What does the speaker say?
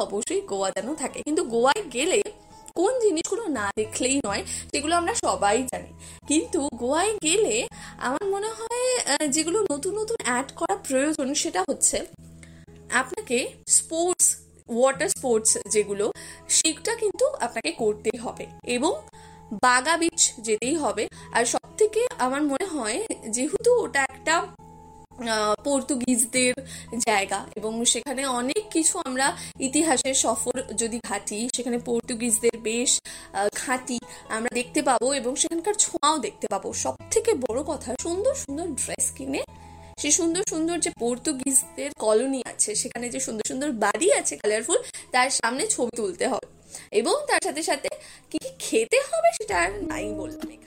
অবশ্যই গোয়া যেন থাকে। কিন্তু গোয়ায় গেলে কোন জিনিসগুলো না দেখলেই নয় সেগুলো আমরা সবাই জানি, কিন্তু গোয়ায় গেলে আমার মনে হয় যেগুলো নতুন নতুন অ্যাড করা প্রয়োজন সেটা হচ্ছে আপনাকে স্পোর্টস, ওয়াটার স্পোর্টস যেগুলো, সেটা কিন্তু আপনাকে করতেই হবে, এবং বাগা বিচ যেতেই হবে। আর সব থেকে আমার মনে হয়, যেহেতু ওটা একটা পর্তুগিজদের জায়গা এবং সেখানে অনেক কিছু আমরা ইতিহাসের সফর যদি ঘাঁটি, সেখানে পর্তুগিজদের বেশ ঘাঁটি আমরা দেখতে পাবো এবং সেখানকার ছোঁয়াও দেখতে পাবো। সব থেকে বড় কথা, সুন্দর সুন্দর ড্রেস কিনে সে সুন্দর সুন্দর যে পর্তুগিজদের কলোনি আছে, সেখানে যে সুন্দর সুন্দর বাড়ি আছে কালারফুল, তার সামনে ছবি তুলতে হবে। এবং তার সাথে সাথে কি কি খেতে হবে সেটা আর নাই বললাম।